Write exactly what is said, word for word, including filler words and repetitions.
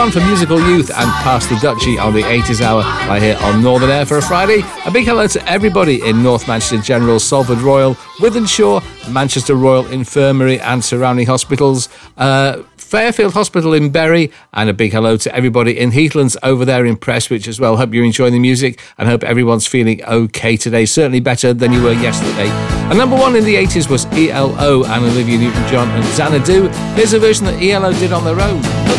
For Musical Youth and Past the Duchy on the eighties hour right here on Northern Air for a Friday. A big hello to everybody in North Manchester General, Salford Royal, Wythenshawe, Manchester Royal Infirmary and surrounding hospitals, uh, Fairfield Hospital in Bury, and a big hello to everybody in Heathlands over there in Prestwich as well. Hope you're enjoying the music and hope everyone's feeling okay today. Certainly better than you were yesterday. And number one in the eighties was E L O and Olivia Newton-John and Xanadu. Here's a version that E L O did on their own.